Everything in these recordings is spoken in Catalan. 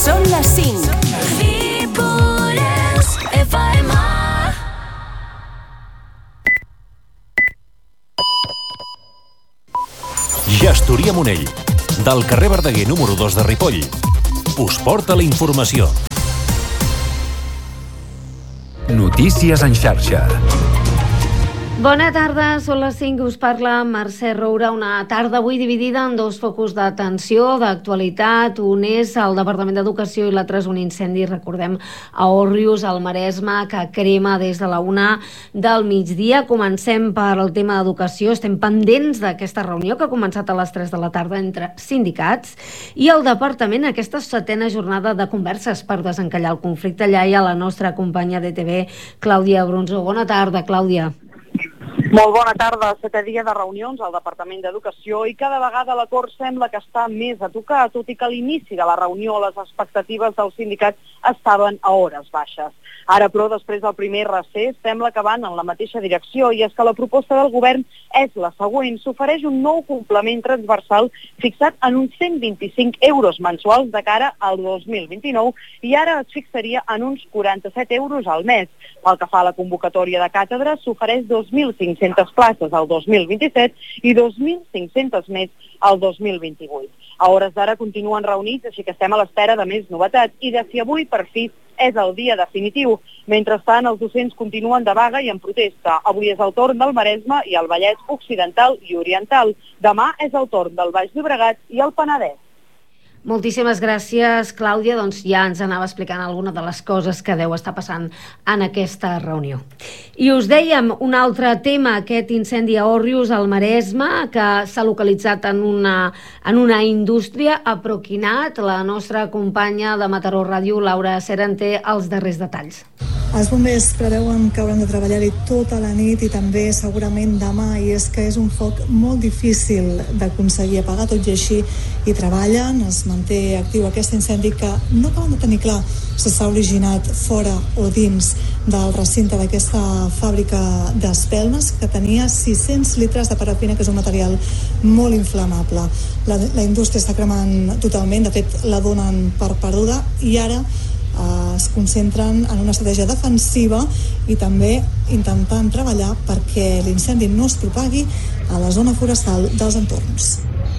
Són les 5. Ripollès FM. Gestoria Monell, del carrer Verdaguer número 2 de Ripoll, us porta la informació. Notícies en xarxa. Bona tarda, són les 5, us parla Mercè Roura. Una tarda avui dividida en dos focus d'atenció, d'actualitat. Un és el Departament d'Educació i l'altre és un incendi, recordem, a Òrrius, al Maresme, que crema des de la 1 del migdia. Comencem per el tema d'educació. Estem pendents d'aquesta reunió que ha començat a les 3 de la tarda entre sindicats i el Departament, aquesta 7a jornada de converses per desencallar el conflicte. Allà hi ha la nostra companya d'ETV, Clàudia Brunzo. Bona tarda, Clàudia. Molt bona tarda. 7è dia de reunions al Departament d'Educació i cada vegada l'acord sembla que està més a tocar, tot i que a l'inici de la reunió les expectatives dels sindicats estaven a hores baixes. Ara, però, després del primer recés, sembla que van en la mateixa direcció, i és que la proposta del govern és la següent. S'ofereix un nou complement transversal fixat en uns 125 euros mensuals de cara al 2029 i ara es fixaria en uns 47 euros al mes. Pel que fa a la convocatòria de càtedres, s'ofereix 2.500 places al 2027 i 2.500 més al 2028. A hores d'ara continuen reunits, així que estem a l'espera de més novetats i de si avui, per fi, és el dia definitiu. Mentrestant, els docents continuen de vaga i en protesta. Avui és el torn del Maresme i el Vallès Occidental i Oriental. Demà és el torn del Baix Llobregat i el Penedès. Moltíssimes gràcies, Clàudia. Doncs ja ens anava explicant alguna de les coses que deu estar passant en aquesta reunió. I us dèiem un altre tema, aquest incendi a Òrrius, al Maresme, que s'ha localitzat en una indústria a Proquinat. La nostra companya de Mataró Ràdio, Laura Cera, en té els darrers detalls. Els bombers preveuen que hauran de treballar-hi tota la nit i també segurament demà, i és que és un foc molt difícil d'aconseguir apagar. Tot i així hi treballen, es manté actiu aquest incendi que no acaben de tenir clar si s'ha originat fora o dins del recinte d'aquesta fàbrica d'espelmes, que tenia 600 litres de parafina, que és un material molt inflamable. La indústria està cremant totalment, de fet la donen per perduda, i ara es concentren en una estratègia defensiva i també intentant treballar perquè l'incendi no es propagui a la zona forestal dels entorns.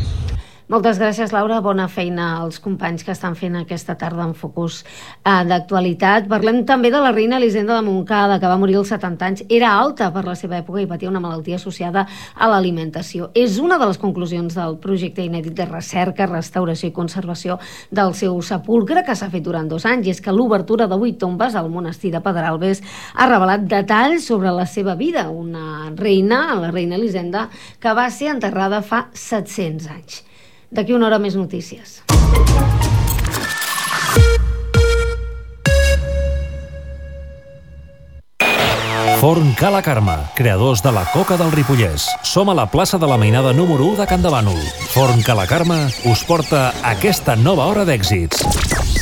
Moltes gràcies, Laura. Bona feina als companys que estan fent aquesta tarda en focus d'actualitat. Parlem també de la reina Elisenda de Montcada, que va morir als 70 anys. Era alta per la seva època i patia una malaltia associada a l'alimentació. És una de les conclusions del projecte inèdit de recerca, restauració i conservació del seu sepulcre, que s'ha fet durant 2 anys, i és que l'obertura de 8 tombes al monestir de Pedralbes ha revelat detalls sobre la seva vida. Una reina, la reina Elisenda, que va ser enterrada fa 700 anys. D'aquí una hora més notícies. Forn Ca la Carme, creadors de la coca del Ripollès. Som a la plaça de la Mainada número 1 de Can de Bànol. Forn Ca la Carme us porta aquesta nova hora d'èxits.